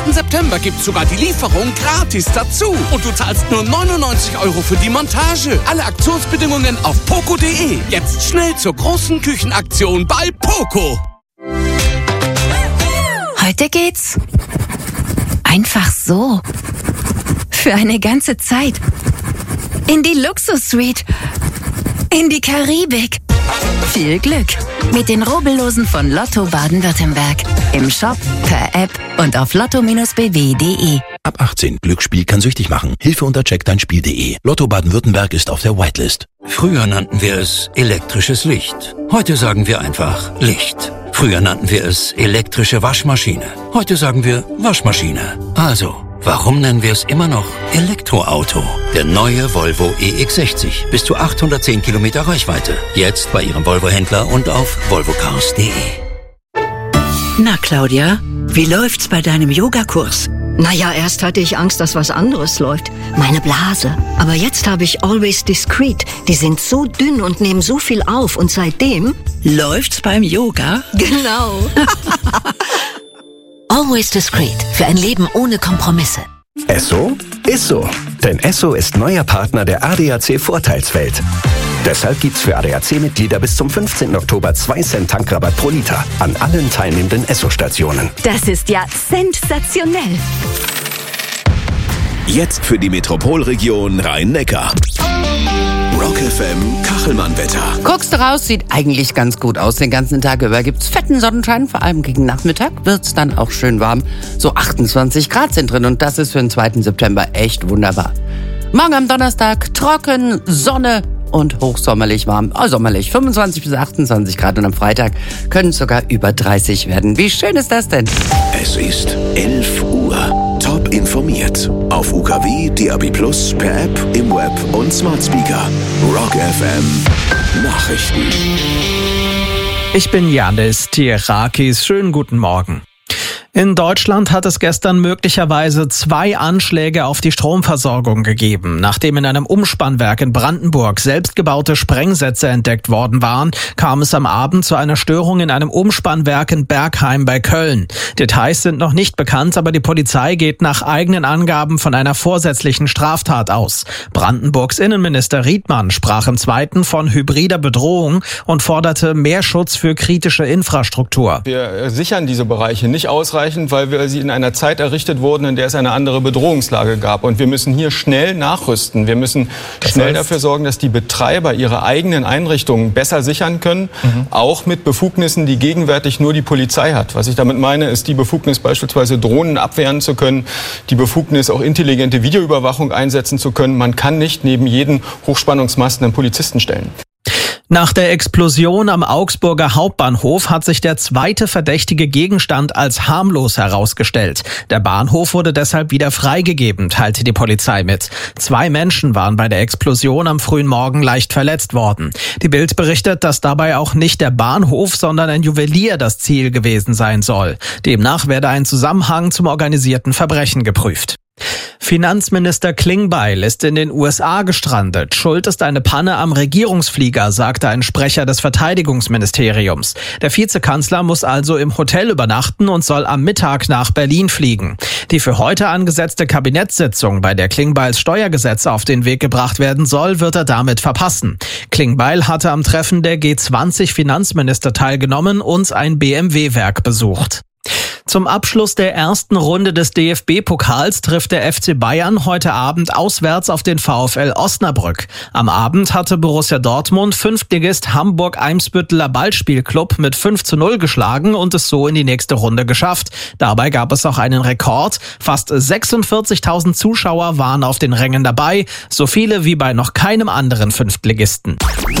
September gibt's sogar die Lieferung gratis dazu. Und du zahlst nur 99 € für die Montage. Alle Aktionsbedingungen auf poco.de. Jetzt schnell zur großen Küchenaktion bei Poco. Heute geht's einfach so. Für eine ganze Zeit. In die Luxus-Suite. In die Karibik. Viel Glück mit den Rubbellosen von Lotto Baden-Württemberg. Im Shop, per App und auf lotto-bw.de. Ab 18. Glücksspiel kann süchtig machen. Hilfe unter checkdeinspiel.de. Lotto Baden-Württemberg ist auf der Whitelist. Früher nannten wir es elektrisches Licht. Heute sagen wir einfach Licht. Früher nannten wir es elektrische Waschmaschine. Heute sagen wir Waschmaschine. Also, warum nennen wir es immer noch Elektroauto? Der neue Volvo EX60. Bis zu 810 Kilometer Reichweite. Jetzt bei Ihrem Volvo-Händler und auf volvocars.de. Na, Claudia, wie läuft's bei deinem Yogakurs? Naja, erst hatte ich Angst, dass was anderes läuft. Meine Blase. Aber jetzt habe ich Always Discreet. Die sind so dünn und nehmen so viel auf. Und seitdem... Läuft's beim Yoga? Genau. Always Discreet. Für ein Leben ohne Kompromisse. Esso ist so. Denn Esso ist neuer Partner der ADAC Vorteilswelt. Deshalb gibt's für ADAC-Mitglieder bis zum 15. Oktober 2 Cent Tankrabatt pro Liter an allen teilnehmenden Esso-Stationen. Das ist ja sensationell. Jetzt für die Metropolregion Rhein-Neckar. Rock FM Kachelmann-Wetter. Guckst du raus, sieht eigentlich ganz gut aus. Den ganzen Tag über gibt's fetten Sonnenschein, vor allem gegen Nachmittag wird's dann auch schön warm. So 28 Grad sind drin und das ist für den 2. September echt wunderbar. Morgen am Donnerstag trocken, Sonne und hochsommerlich warm. Sommerlich 25 bis 28 Grad und am Freitag können es sogar über 30 werden. Wie schön ist das denn? Es ist 11 Uhr. Top informiert. Auf UKW, DAB+, per App, im Web und Smart Speaker. Rock FM Nachrichten. Ich bin Janis Tierakis. Schönen guten Morgen. In Deutschland hat es gestern möglicherweise 2 Anschläge auf die Stromversorgung gegeben. Nachdem in einem Umspannwerk in Brandenburg selbstgebaute Sprengsätze entdeckt worden waren, kam es am Abend zu einer Störung in einem Umspannwerk in Bergheim bei Köln. Details sind noch nicht bekannt, aber die Polizei geht nach eigenen Angaben von einer vorsätzlichen Straftat aus. Brandenburgs Innenminister Riedmann sprach im Zweiten von hybrider Bedrohung und forderte mehr Schutz für kritische Infrastruktur. Wir sichern diese Bereiche nicht ausreichend, weil sie in einer Zeit errichtet wurden, in der es eine andere Bedrohungslage gab. Und wir müssen hier schnell nachrüsten. Wir müssen schnell dafür sorgen, dass die Betreiber ihre eigenen Einrichtungen besser sichern können, auch mit Befugnissen, die gegenwärtig nur die Polizei hat. Was ich damit meine, ist die Befugnis, beispielsweise Drohnen abwehren zu können, die Befugnis, auch intelligente Videoüberwachung einsetzen zu können. Man kann nicht neben jeden Hochspannungsmasten einen Polizisten stellen. Nach der Explosion am Augsburger Hauptbahnhof hat sich der zweite verdächtige Gegenstand als harmlos herausgestellt. Der Bahnhof wurde deshalb wieder freigegeben, teilte die Polizei mit. 2 Menschen waren bei der Explosion am frühen Morgen leicht verletzt worden. Die Bild berichtet, dass dabei auch nicht der Bahnhof, sondern ein Juwelier das Ziel gewesen sein soll. Demnach werde ein Zusammenhang zum organisierten Verbrechen geprüft. Finanzminister Klingbeil ist in den USA gestrandet. Schuld ist eine Panne am Regierungsflieger, sagte ein Sprecher des Verteidigungsministeriums. Der Vizekanzler muss also im Hotel übernachten und soll am Mittag nach Berlin fliegen. Die für heute angesetzte Kabinettssitzung, bei der Klingbeils Steuergesetz auf den Weg gebracht werden soll, wird er damit verpassen. Klingbeil hatte am Treffen der G20-Finanzminister teilgenommen und ein BMW-Werk besucht. Zum Abschluss der ersten Runde des DFB-Pokals trifft der FC Bayern heute Abend auswärts auf den VfL Osnabrück. Am Abend hatte Borussia Dortmund Fünftligist Hamburg-Eimsbütteler Ballspielclub mit 5:0 geschlagen und es so in die nächste Runde geschafft. Dabei gab es auch einen Rekord. Fast 46.000 Zuschauer waren auf den Rängen dabei, so viele wie bei noch keinem anderen Fünftligisten.